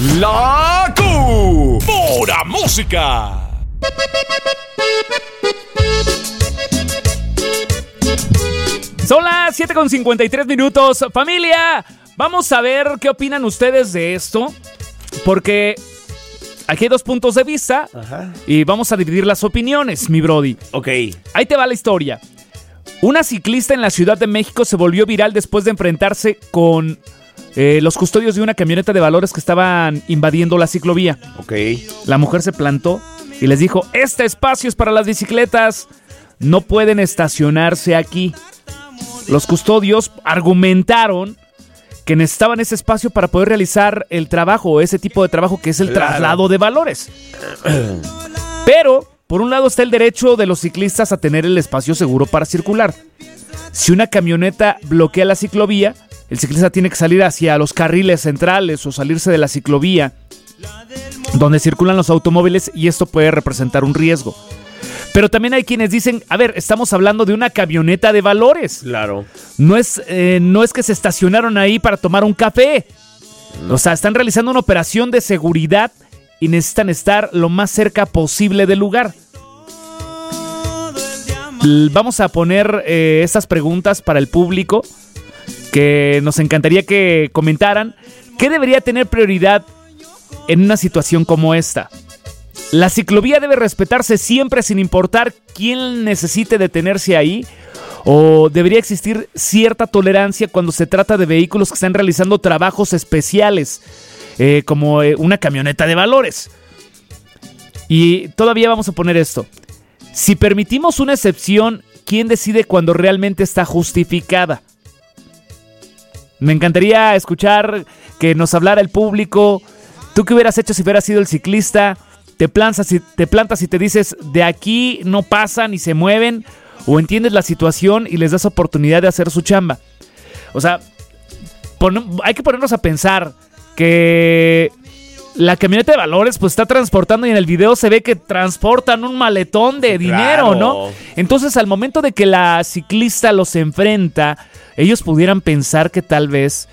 La Pura Música. Son las 7:53. Familia, vamos a ver qué opinan ustedes de esto, porque aquí hay dos puntos de vista. Ajá. Y vamos a dividir las opiniones, mi brody. Ok. Ahí te va la historia. Una ciclista en la Ciudad de México se volvió viral después de enfrentarse con los custodios de una camioneta de valores que estaban invadiendo la ciclovía. Ok. La mujer se plantó y les dijo: este espacio es para las bicicletas, no pueden estacionarse aquí. Los custodios argumentaron que necesitaban ese espacio para poder realizar el trabajo, ese tipo de trabajo que es el traslado de valores. Pero, por un lado está el derecho de los ciclistas a tener el espacio seguro para circular. Si una camioneta bloquea la ciclovía, el ciclista tiene que salir hacia los carriles centrales o salirse de la ciclovía donde circulan los automóviles, y esto puede representar un riesgo. Pero también hay quienes dicen: a ver, estamos hablando de una camioneta de valores. Claro. No es que se estacionaron ahí para tomar un café. O sea, están realizando una operación de seguridad y necesitan estar lo más cerca posible del lugar. Vamos a poner estas preguntas para el público, que nos encantaría que comentaran. ¿Qué debería tener prioridad en una situación como esta? ¿La ciclovía debe respetarse siempre sin importar quién necesite detenerse ahí? ¿O debería existir cierta tolerancia cuando se trata de vehículos que están realizando trabajos especiales, como una camioneta de valores? Y todavía vamos a poner esto. Si permitimos una excepción, ¿quién decide cuando realmente está justificada? Me encantaría escuchar que nos hablara el público. ¿Tú qué hubieras hecho si hubieras sido el ciclista? ¿Te plantas y te dices: de aquí no pasan y se mueven? ¿O entiendes la situación y les das oportunidad de hacer su chamba? O sea, hay que ponernos a pensar que la camioneta de valores pues está transportando, y en el video se ve que transportan un maletón de dinero, ¿no? Entonces, al momento de que la ciclista los enfrenta, ellos pudieran pensar que tal vez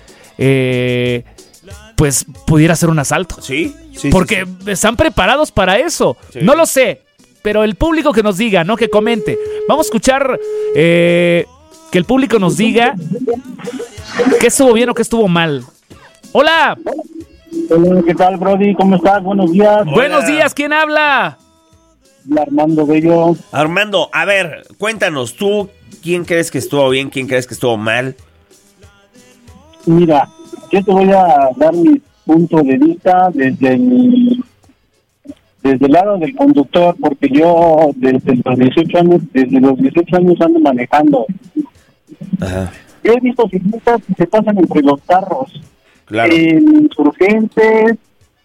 pues pudiera ser un asalto. Sí. Porque están preparados para eso. Sí. No lo sé, pero el público que nos diga, ¿no? Que comente. Vamos a escuchar que el público nos diga qué estuvo bien o qué estuvo mal. ¡Hola! Hola, ¿qué tal, Brody? ¿Cómo estás? Buenos días. Hola. Buenos días, ¿quién habla? Armando Bello. Armando, a ver, cuéntanos, ¿tú quién crees que estuvo bien, quién crees que estuvo mal? Mira, yo te voy a dar mi punto de vista desde el lado del conductor, porque yo desde los 18 años ando manejando. Ajá. Yo he visto ciclistas que se pasan entre los carros. Claro. En Insurgentes,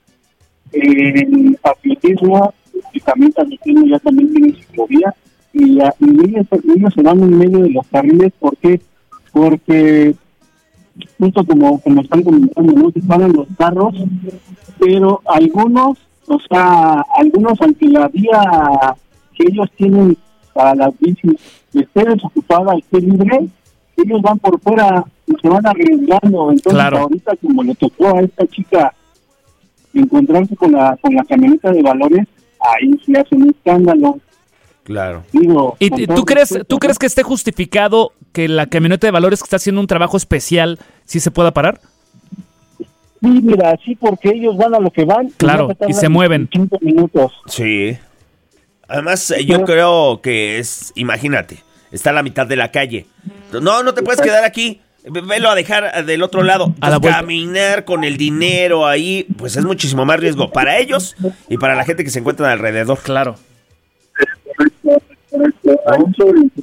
en Patriotismo, y también ya también tiene ciclovía, y ellos se van en medio de los carriles. ¿Por qué? Porque justo como están comentando, ¿no? Se paran los carros, pero algunos, aunque la vía que ellos tienen para las bicis esté desocupada, esté libre, ellos van por fuera y se van arriesgando. Entonces, claro, ahorita, como le tocó a esta chica encontrarse con la camioneta de valores, ahí se hace un escándalo. Claro. Digo, ¿y tú crees que esté justificado que la camioneta de valores que está haciendo un trabajo especial sí se pueda parar? Sí, mira, sí, porque ellos van a lo que van. Claro, y se mueven. 5 minutos. Sí. Además, yo creo que imagínate, está a la mitad de la calle. No te puedes quedar aquí. Velo a dejar del otro lado. Entonces, caminar con el dinero ahí, pues es muchísimo más riesgo para ellos y para la gente que se encuentra alrededor. Claro.